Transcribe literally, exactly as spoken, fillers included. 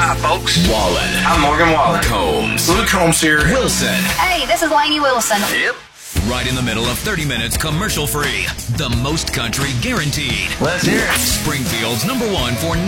Hi, folks. Wallen. I'm Morgan Wallen. Combs. Luke Combs here. Wilson. Hey, this is Lainey Wilson. Yep. Right in the middle of thirty minutes commercial free. The most country guaranteed. Let's hear it. Springfield's number one for